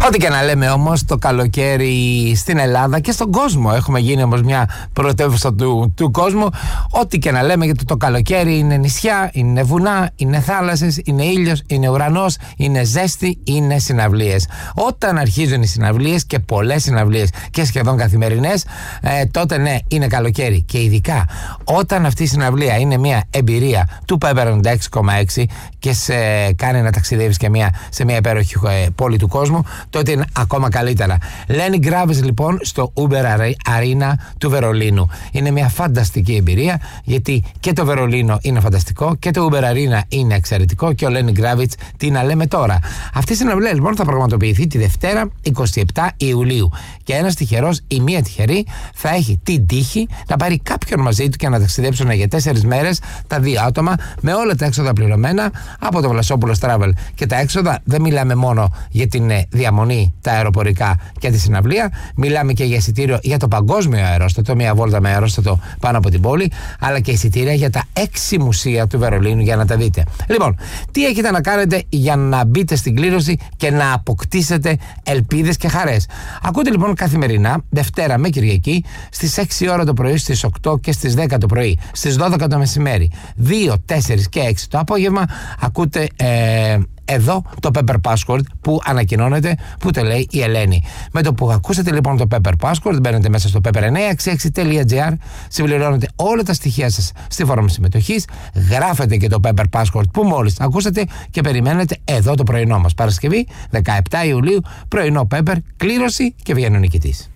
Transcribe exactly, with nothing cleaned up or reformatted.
Ό,τι και να λέμε όμως, το καλοκαίρι στην Ελλάδα και στον κόσμο, έχουμε γίνει όμως μια πρωτεύουσα του, του κόσμου. Ό,τι και να λέμε, γιατί το καλοκαίρι είναι νησιά, είναι βουνά, είναι θάλασσες, είναι ήλιος, είναι ουρανός, είναι ζέστη, είναι συναυλίες. Όταν αρχίζουν οι συναυλίες, και πολλές συναυλίες και σχεδόν καθημερινές, ε, τότε ναι, είναι καλοκαίρι. Και ειδικά όταν αυτή η συναυλία είναι μια εμπειρία του Pepper ενενήντα έξι κόμμα έξι και σε κάνει να ταξιδεύεις και μια, σε μια υπέροχη ε, πόλη του κόσμου, τότε είναι ακόμα καλύτερα. Lenny Kravitz λοιπόν στο Uber Arena του Βερολίνου. Είναι μια φανταστική εμπειρία, γιατί και το Βερολίνο είναι φανταστικό και το Uber Arena είναι εξαιρετικό και ο Lenny Kravitz, τι να λέμε τώρα. Αυτή η συναυλία λοιπόν θα πραγματοποιηθεί τη Δευτέρα εικοστή εβδόμη Ιουλίου και ένας τυχερός ή μία τυχερή θα έχει την τύχη να πάρει κάποιον μαζί του και να ταξιδέψουν για τέσσερις μέρες τα δύο άτομα, με όλα τα έξοδα πληρωμένα από το Βλασόπουλος Travel. Και τα έξοδα δεν μιλάμε μόνο για την διαμονή, τα αεροπορικά και τη συναυλία, μιλάμε και για εισιτήριο για το παγκόσμιο αερόστατο, μια βόλτα με αερόστατο πάνω από την πόλη, αλλά και εισιτήρια για τα έξι μουσεία του Βερολίνου για να τα δείτε. Λοιπόν, τι έχετε να κάνετε για να μπείτε στην κλήρωση και να αποκτήσετε ελπίδες και χαρές? Ακούτε λοιπόν καθημερινά, Δευτέρα με Κυριακή, στις έξι ώρα το πρωί, στις οκτώ και στις δέκα το πρωί, στις δώδεκα το μεσημέρι, δύο, τέσσερα και έξι το απόγευμα, ακούτε ε, εδώ το Pepper Password που ανακοινώνεται, που το λέει η Ελένη. Με το που ακούσετε λοιπόν το Pepper Password, μπαίνετε μέσα στο pepper εννιακόσια εξήντα έξι τελεία τζι άρ, συμπληρώνετε όλα τα στοιχεία σας στη φόρμα συμμετοχής, γράφετε και το Pepper Password που μόλις ακούσατε και περιμένετε εδώ το πρωινό μας. Παρασκευή δεκαεπτά Ιουλίου, πρωινό Pepper, κλήρωση και βγαίνει ο νικητής.